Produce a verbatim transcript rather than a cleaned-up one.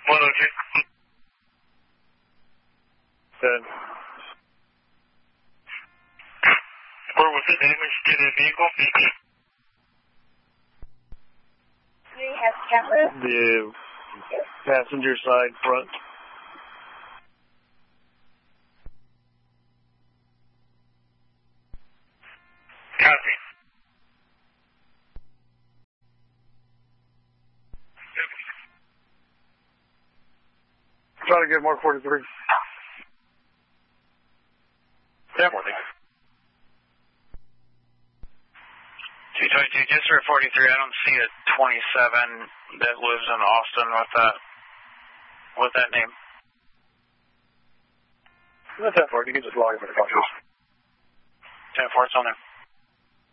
one oh two. Ten. Where was the damage to the vehicle? Do you have camera? The passenger side front. Copy. Try to get Mark forty-three. Yeah, morning. two twenty-two, just for forty-three, I don't see a twenty-seven that lives in Austin with that, with that name. That's ten four, you can just log him in the conscious. ten four, it's on there.